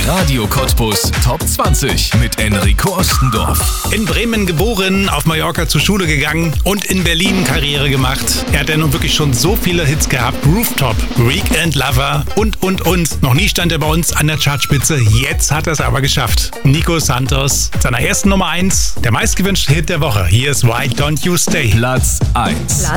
Radio Cottbus Top 20 mit Enrico Ostendorf. In Bremen geboren, auf Mallorca zur Schule gegangen und in Berlin Karriere gemacht. Er hat ja nun wirklich schon so viele Hits gehabt. Rooftop, Weekend Lover und. Noch nie stand er bei uns an der Chartspitze. Jetzt hat er es aber geschafft. Nico Santos, seiner ersten Nummer 1, der meistgewünschte Hit der Woche. Hier ist Why Don't You Stay. Platz 1.